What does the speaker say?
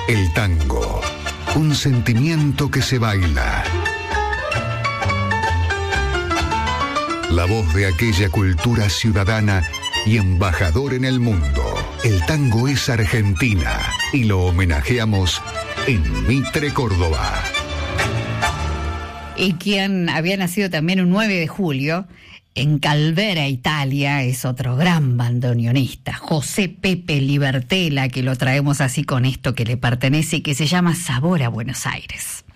El tango, un sentimiento que se baila. La voz de aquella cultura ciudadana y embajador en el mundo. El tango es Argentina y lo homenajeamos en Mitre, Córdoba. Y quien había nacido también un 9 de julio, en Calvera, Italia, es otro gran bandoneonista, José Pepe Libertela, que lo traemos así con esto que le pertenece y que se llama Sabor a Buenos Aires.